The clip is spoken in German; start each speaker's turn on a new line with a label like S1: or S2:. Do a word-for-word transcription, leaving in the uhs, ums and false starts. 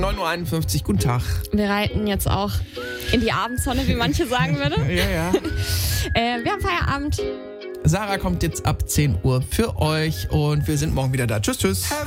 S1: neun Uhr einundfünfzig. Guten Tag.
S2: Wir reiten jetzt auch in die Abendsonne, wie manche sagen würden.
S1: Ja, ja.
S2: äh, wir haben Feierabend.
S1: Sarah kommt jetzt ab zehn Uhr für euch und wir sind morgen wieder da. Tschüss, tschüss.